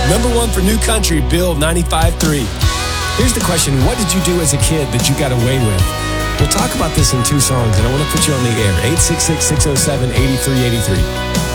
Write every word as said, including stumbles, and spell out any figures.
Number one for New Country, Bill ninety-five three. Here's the question, what did you do as a kid that you got away with? We'll talk about this in two songs, and I want to put you on the air. eight six six, six oh seven, eight three eight three.